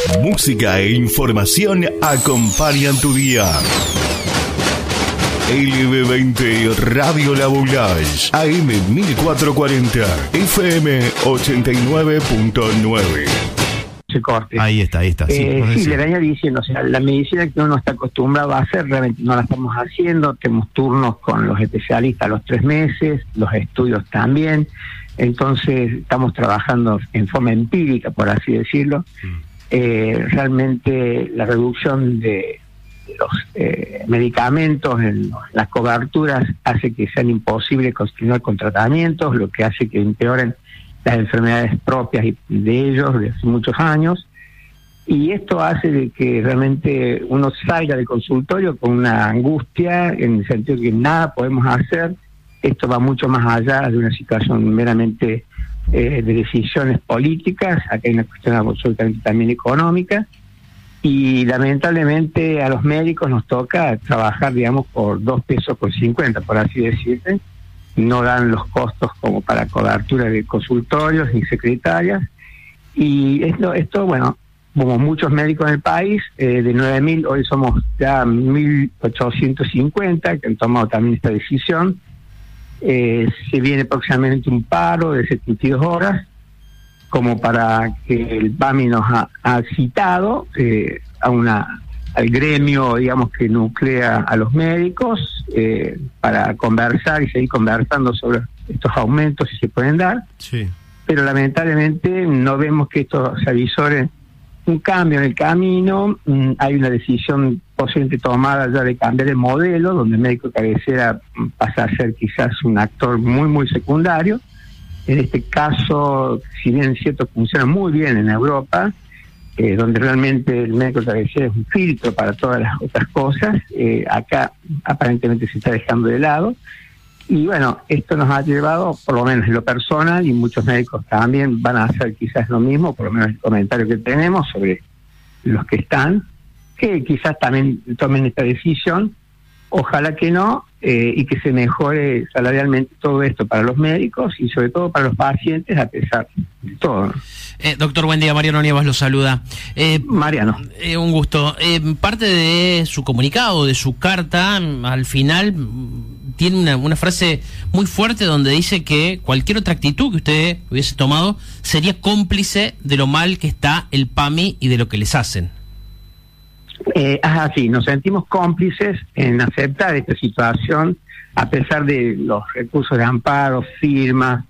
Música e información acompañan tu día. LB20 Radio La Boulage, AM 1440, FM 89.9. Se corte. Ahí está. Sí, le venía diciendo, o sea, la medicina que uno está acostumbrado a hacer, realmente no la estamos haciendo. Tenemos turnos con los especialistas a los 3 meses, los estudios también. Entonces, estamos trabajando en forma empírica, por así decirlo. Realmente la reducción de los medicamentos en las coberturas hace que sean imposibles continuar con tratamientos, lo que hace que empeoren las enfermedades propias de ellos de hace muchos años, y esto hace de que realmente uno salga del consultorio con una angustia, en el sentido de que nada podemos hacer. Esto va mucho más allá de una situación meramente de decisiones políticas. Acá hay una cuestión absolutamente también económica, y lamentablemente a los médicos nos toca trabajar, digamos, por 2 pesos con 50, por así decirlo. No dan los costos como para cobertura de consultorios ni secretarias, y esto bueno, como muchos médicos en el país, de 9.000 hoy somos ya 1.850 que han tomado también esta decisión. Se viene próximamente un paro de 72 horas como para que el PAMI nos ha citado al gremio, digamos, que nuclea a los médicos, para conversar y seguir conversando sobre estos aumentos, si se pueden dar. Sí. Pero lamentablemente no vemos que esto se avisore un cambio en el camino. Hay una decisión posiblemente tomada ya de cambiar el modelo, donde el médico de cabecera pasa a ser quizás un actor muy, muy secundario. En este caso, si bien es cierto, funciona muy bien en Europa, donde realmente el médico de cabecera es un filtro para todas las otras cosas, acá aparentemente se está dejando de lado. Y bueno, esto nos ha llevado, por lo menos en lo personal, y muchos médicos también van a hacer quizás lo mismo, por lo menos el comentario que tenemos sobre los que están, que quizás también tomen esta decisión. Ojalá que no, y que se mejore salarialmente todo esto para los médicos y sobre todo para los pacientes, a pesar de todo, ¿no? Doctor, buen día. Mariano Nievas lo saluda. Mariano. Un gusto. Parte de su comunicado, de su carta, al final tiene una frase muy fuerte donde dice que cualquier otra actitud que usted hubiese tomado sería cómplice de lo mal que está el PAMI y de lo que les hacen. Sí, nos sentimos cómplices en aceptar esta situación, a pesar de los recursos de amparo, firmas,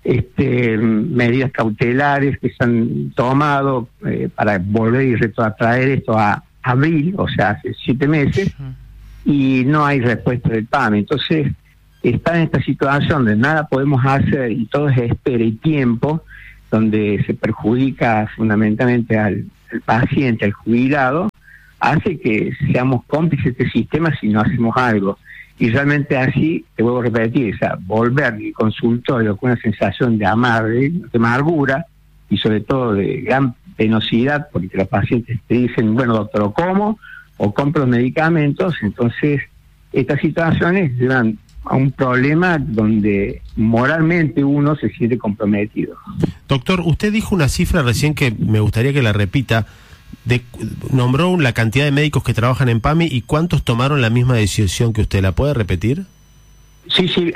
medidas cautelares que se han tomado para volver y retrotraer esto a abril, o sea, hace 7 meses, y no hay respuesta del PAMI. Entonces, está en esta situación de nada podemos hacer y todo es espera y tiempo, donde se perjudica fundamentalmente al paciente, al jubilado, hace que seamos cómplices de este sistema si no hacemos algo. Y realmente así, te vuelvo a repetir, o sea, volver al consultorio con una sensación de amargura y sobre todo de gran penosidad, porque los pacientes te dicen, bueno, doctor, o como, o compro los medicamentos. Entonces, estas situaciones llevan a un problema donde moralmente uno se siente comprometido. Doctor, usted dijo una cifra recién que me gustaría que la repita. Nombró la cantidad de médicos que trabajan en PAMI y cuántos tomaron la misma decisión que usted. ¿La puede repetir? Sí,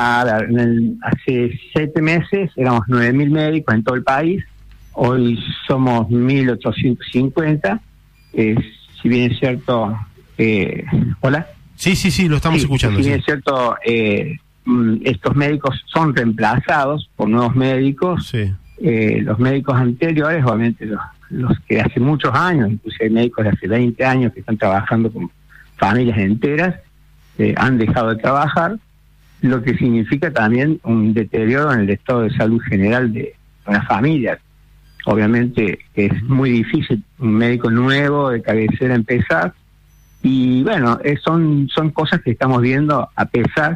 hace 7 meses éramos 9.000 médicos en todo el país, hoy somos 1.850, si bien es cierto... ¿Hola? Sí, lo estamos escuchando. Si bien es cierto, estos médicos son reemplazados por nuevos médicos. Sí. Los médicos anteriores, obviamente los que hace muchos años, incluso hay médicos de hace 20 años que están trabajando con familias enteras, han dejado de trabajar, lo que significa también un deterioro en el estado de salud general de una familia. Obviamente es muy difícil un médico nuevo de cabecera empezar, y bueno, son cosas que estamos viendo a pesar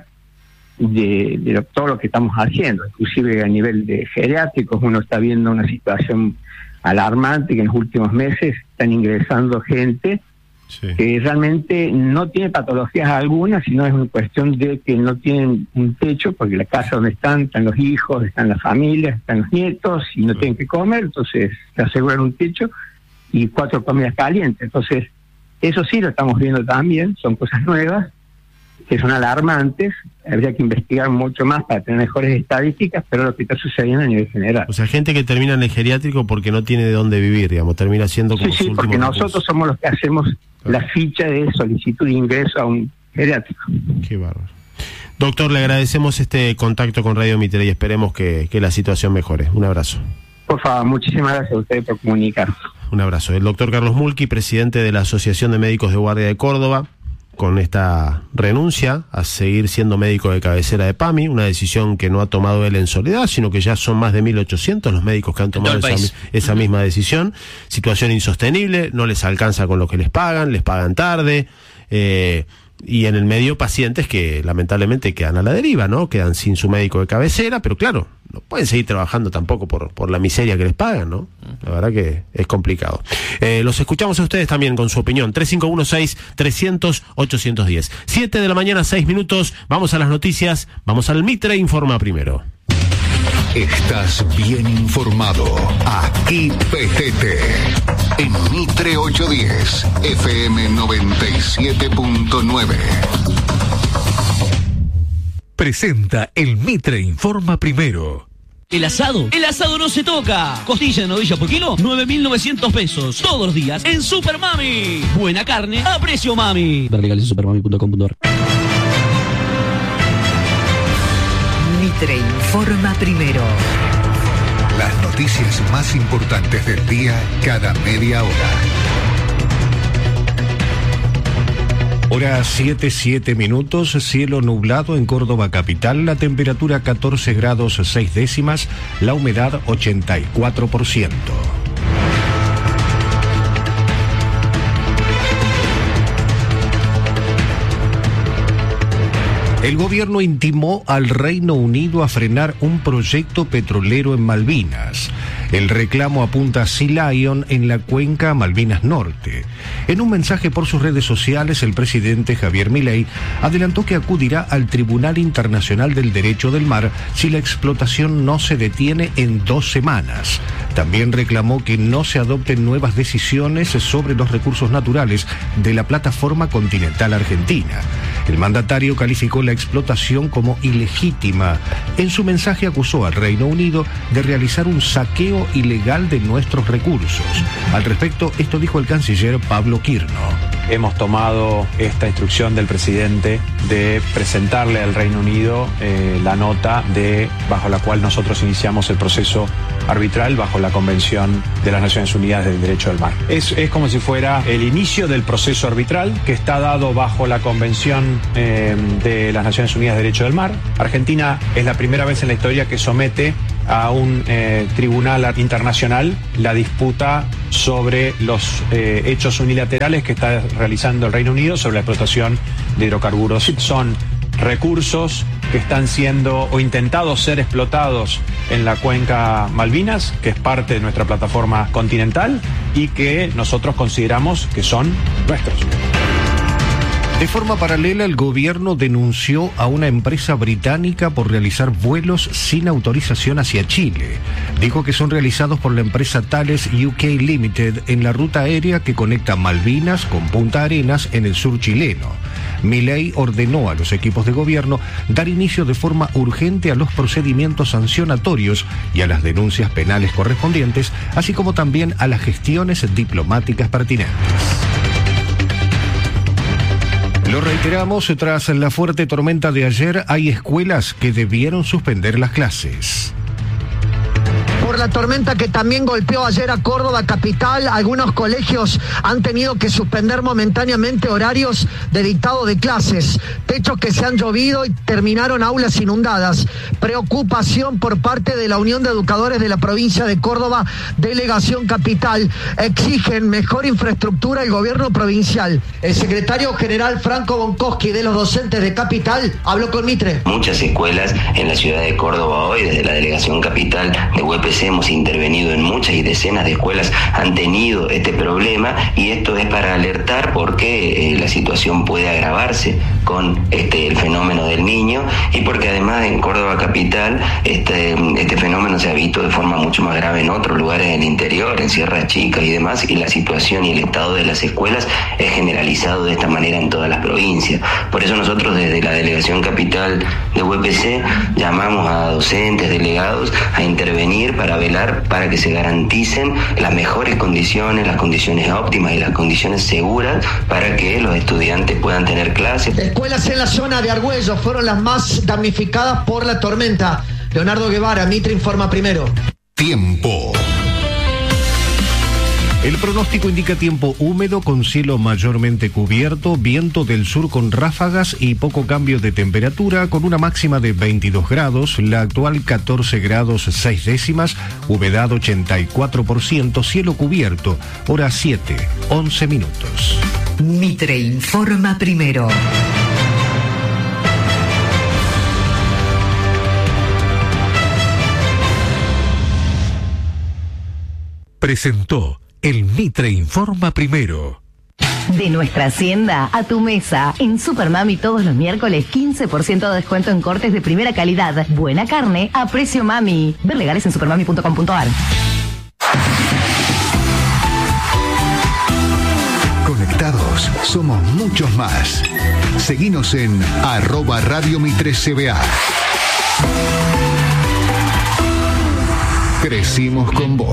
de todo lo que estamos haciendo. Inclusive a nivel de geriátricos uno está viendo una situación alarmante, que en los últimos meses están ingresando gente que realmente no tiene patologías algunas, sino es una cuestión de que no tienen un techo, porque la casa donde están los hijos, están las familias, están los nietos, y no tienen que comer, entonces se aseguran un techo, y 4 comidas calientes. Entonces, eso sí lo estamos viendo también, son cosas nuevas que son alarmantes, habría que investigar mucho más para tener mejores estadísticas, pero lo que está sucediendo a nivel general. O sea, gente que termina en el geriátrico porque no tiene de dónde vivir, digamos, termina siendo como Sí, porque nosotros somos los que hacemos la ficha de solicitud de ingreso a un geriátrico. Qué bárbaro. Doctor, le agradecemos este contacto con Radio Mitre y esperemos que la situación mejore. Un abrazo. Por favor, muchísimas gracias a ustedes por comunicar. Un abrazo. El doctor Carlos Mulqui, presidente de la Asociación de Médicos de Guardia de Córdoba, con esta renuncia a seguir siendo médico de cabecera de PAMI, una decisión que no ha tomado él en soledad, sino que ya son más de 1.800 los médicos que han tomado esa misma decisión. Situación insostenible, no les alcanza con lo que les pagan tarde, y en el medio pacientes que lamentablemente quedan a la deriva, ¿no? Quedan sin su médico de cabecera, pero claro, no pueden seguir trabajando tampoco por la miseria que les pagan, ¿no? La verdad que es complicado. Los escuchamos a ustedes también con su opinión. 3516-300-810. 7 de la mañana, 6 minutos. Vamos a las noticias. Vamos al Mitre Informa primero. Estás bien informado. Aquí PTT. En Mitre 810, FM 97.9. Presenta el Mitre Informa primero. El asado no se toca. Costilla de novilla por kilo, 9.900 pesos. Todos los días en Super Mami. Buena carne a precio mami. Ver legales en supermami.com.ar. Mitre Informa primero. Las noticias más importantes del día cada media hora. Hora 7:07, cielo nublado en Córdoba capital, la temperatura 14 grados 6 décimas, la humedad 84%. El gobierno intimó al Reino Unido a frenar un proyecto petrolero en Malvinas. El reclamo apunta a Sea Lion en la cuenca Malvinas Norte. En un mensaje por sus redes sociales, el presidente Javier Milei adelantó que acudirá al Tribunal Internacional del Derecho del Mar si la explotación no se detiene en 2 semanas. También reclamó que no se adopten nuevas decisiones sobre los recursos naturales de la plataforma continental argentina. El mandatario calificó la explotación como ilegítima. En su mensaje acusó al Reino Unido de realizar un saqueo ilegal de nuestros recursos. Al respecto, esto dijo el canciller Pablo Quirno. Hemos tomado esta instrucción del presidente de presentarle al Reino Unido la nota bajo la cual nosotros iniciamos el proceso arbitral bajo la Convención de las Naciones Unidas del Derecho del Mar. Es como si fuera el inicio del proceso arbitral que está dado bajo la Convención de las Naciones Unidas del Derecho del Mar. Argentina es la primera vez en la historia que somete a un tribunal internacional la disputa sobre los hechos unilaterales que está realizando el Reino Unido sobre la explotación de hidrocarburos. Son recursos que están siendo o intentados ser explotados en la cuenca Malvinas, que es parte de nuestra plataforma continental y que nosotros consideramos que son nuestros. De forma paralela, el gobierno denunció a una empresa británica por realizar vuelos sin autorización hacia Chile. Dijo que son realizados por la empresa Thales UK Limited en la ruta aérea que conecta Malvinas con Punta Arenas en el sur chileno. Milei ordenó a los equipos de gobierno dar inicio de forma urgente a los procedimientos sancionatorios y a las denuncias penales correspondientes, así como también a las gestiones diplomáticas pertinentes. Lo reiteramos, tras la fuerte tormenta de ayer, hay escuelas que debieron suspender las clases. Por la tormenta que también golpeó ayer a Córdoba capital, algunos colegios han tenido que suspender momentáneamente horarios de dictado de clases, techos que se han llovido y terminaron aulas inundadas. Preocupación por parte de la Unión de Educadores de la provincia de Córdoba, delegación capital. Exigen mejor infraestructura al gobierno provincial. El secretario general Franco Bonkowski de los docentes de capital habló con Mitre. Muchas escuelas en la ciudad de Córdoba hoy, desde la delegación capital de UPC hemos intervenido en muchas y decenas de escuelas han tenido este problema, y esto es para alertar porque la situación puede agravarse con el fenómeno del niño, y porque además en Córdoba capital este fenómeno se ha visto de forma mucho más grave en otros lugares del interior, en Sierras Chicas y demás, y la situación y el estado de las escuelas es generalizado de esta manera en todas las provincias. Por eso nosotros desde la Delegación Capital de UPC llamamos a docentes, delegados a intervenir para velar para que se garanticen las mejores condiciones, las condiciones óptimas y las condiciones seguras para que los estudiantes puedan tener clases. Escuelas en la zona de Argüello fueron las más damnificadas por la tormenta. Leonardo Guevara, Mitre informa primero. Tiempo. El pronóstico indica tiempo húmedo con cielo mayormente cubierto, viento del sur con ráfagas y poco cambio de temperatura, con una máxima de 22 grados, la actual 14 grados 6 décimas, humedad 84%, cielo cubierto, hora 7:11 minutos. Mitre informa primero. Presentó el Mitre informa primero. De nuestra hacienda a tu mesa. En Supermami todos los miércoles 15% de descuento en cortes de primera calidad. Buena carne a precio mami. Ver legales en supermami.com.ar. Conectados somos muchos más. Seguinos en @Radio Mitre CBA. Crecimos con vos.